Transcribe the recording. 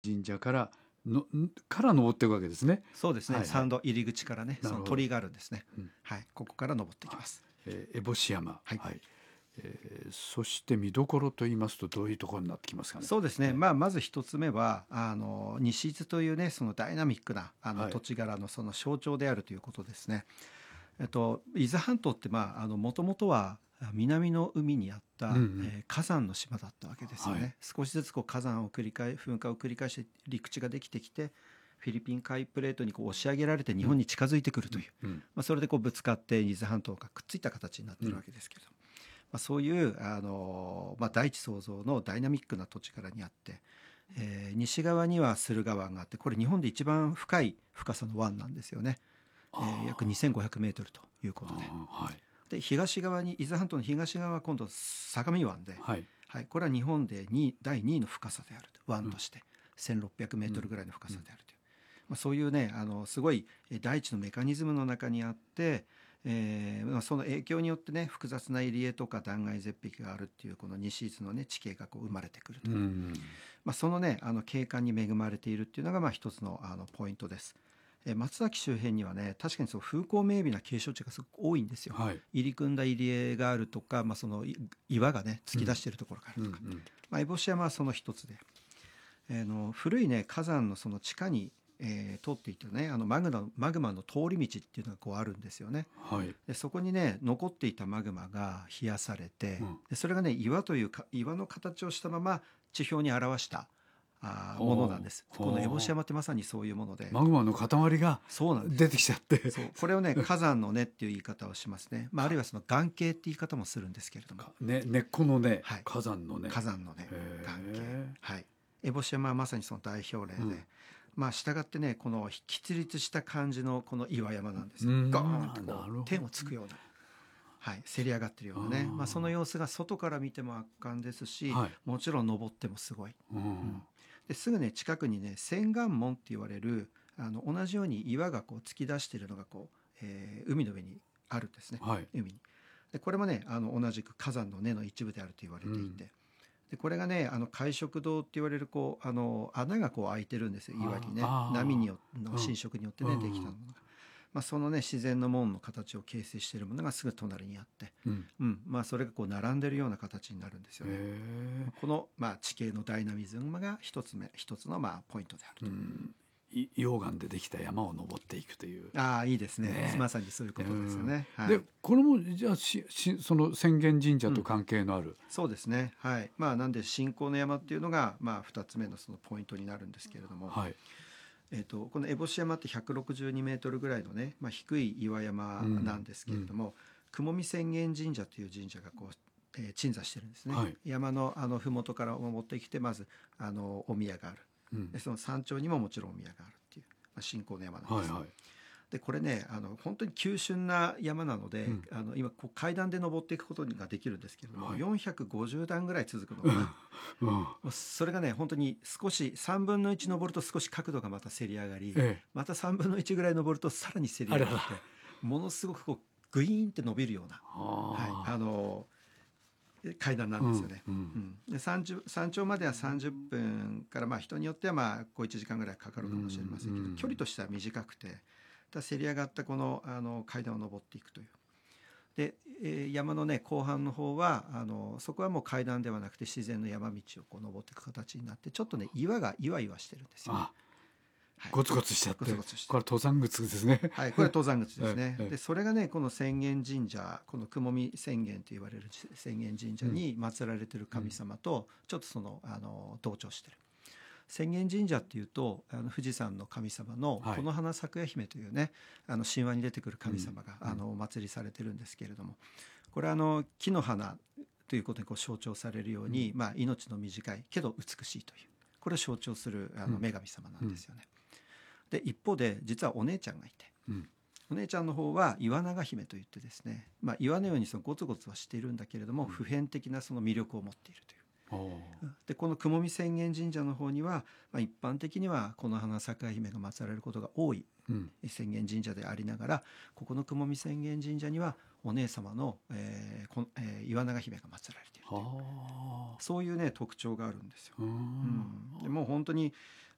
神社から登っていくわけですね。 そうですね、 はいはい、 参道入り口からね、その鳥居があるんですね、 うん、 はい、ここから登ってきます。 烏帽子山、 はい、 はい、そして見どころと言いますとどういうところになってきますかね。 そうですね、まず一つ目は西伊豆というね、そのダイナミックな土地柄のその象徴であるということですね。伊豆半島ってもともとは南の海にあった、火山の島だったわけですよね、はい、少しずつ噴火を繰り返して陸地ができてきて、フィリピン海プレートに押し上げられて日本に近づいてくるという、それでぶつかって伊豆半島がくっついた形になっているわけですけど、そういう大地創造のダイナミックな土地柄にあって、西側には駿河湾があって、これ日本で一番深い深さの湾なんですよね。約2500メートルということで、はい、で東側に伊豆半島の東側は今度相模湾で、はいはい、これは日本で第2位の深さであると、湾として1600メートルぐらいの深さであるという、そういうねすごい大地のメカニズムの中にあって、その影響によってね複雑な入り江とか断崖絶壁があるっていうこの西伊豆のね地形が生まれてくるという、そのね景観に恵まれているっていうのが一つのポイントです。松崎周辺にはね確かに風光明媚な景勝地がすごく多いんですよ、はい、入り組んだ入り江があるとか、その岩がね突き出しているところがあるとか、烏帽子山はその一つで、古いね火山のその地下に、通っていたねマグマの通り道っていうのがあるんですよね、はい、でそこにね残っていたマグマが冷やされて、でそれがね岩の形をしたまま地表に表したものなんです。この烏帽子山ってまさにそういうもので、 マグマの塊が出てきちゃって、 これをね火山の根っていう言い方をしますね、あるいはその岩茎って言い方もするんですけれども、 根っこの根、はい、火山の根、 岩茎、はい、烏帽子山はまさにその代表例で、従ってねこの喫立した感じのこの岩山なんですよ。ガーンと天をつくような、はい、せり上がってるようなね、その様子が外から見ても圧巻ですし、はい、もちろん登ってもすごい、ですぐね近くにね千貫門って言われる同じように岩が突き出しているのが海の上にあるんですね、はい、海に。でこれもね同じく火山の根の一部であると言われていて、でこれがね海食堂って言われる穴が開いてるんですよ、岩にね、波の浸食によってね、できたものが、そのね自然の門の形を形成しているものがすぐ隣にあって、それが並んでるような形になるんですよね。この地形のダイナミズムが一つのポイントであると。 溶岩でできた山を登っていくという。 いいですね、まさにそういうことですよね、はい、 でこれもじゃあその浅間神社と関係のある、 そうですね、はい、なんで信仰の山っていうのが2つ目のそのポイントになるんですけれども、はい、この烏帽子山って162メートルぐらいのね、低い岩山なんですけれども、雲見浅間神社という神社が鎮座してるんですね、はい、山の麓から登ってきて、まずお宮がある、でその山頂にももちろんお宮があるっていう、信仰の山なんです、はいはい、でこれね本当に急峻な山なので、今階段で登っていくことができるんですけれども、はい、450段ぐらい続くのかな、それがね本当に少し3分の1登ると少し角度がまたせり上がり、また3分の1ぐらい登るとさらにせり上がって、ものすごくグイーンって伸びるような、はい、階段なんですよね、で山頂までは30分から人によっては1時間ぐらいかかるかもしれませんけど、距離としては短くて、せり上がったこの階段を登っていくという。で、山のね後半の方はそこはもう階段ではなくて自然の山道を登っていく形になって、ちょっとね岩がイワイワしてるんですよ、はい、 ゴツゴツしちゃって、これ登山靴ですねはい、これ登山靴ですね、でそれがねこの浅間神社、この雲見浅間と言われる浅間神社に祀られている神様とちょっと同調してる。浅間神社っていうと富士山の神様のこの花咲夜姫というね、神話に出てくる神様がお祭りされてるんですけれども、これ木の花ということに象徴されるように、命の短いけど美しいという、これを象徴する女神様なんですよね。で一方で実はお姉ちゃんがいて、お姉ちゃんの方は岩長姫といってですね、岩のようにゴツゴツはしているんだけれども、普遍的なその魅力を持っているという。でこの雲見浅間神社の方には、一般的にはこの花咲夜姫が祀られることが多い浅間神社でありながら、ここの雲見浅間神社にはお姉様の、岩長姫が祀られているという、そういうね特徴があるんですよ。でもう本当に